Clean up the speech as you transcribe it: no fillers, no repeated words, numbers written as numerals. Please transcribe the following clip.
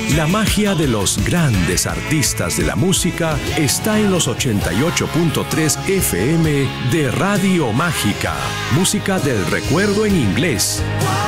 La magia de los grandes artistas de la música está en los 88.3 FM de Radio Mágica. Música del recuerdo en inglés.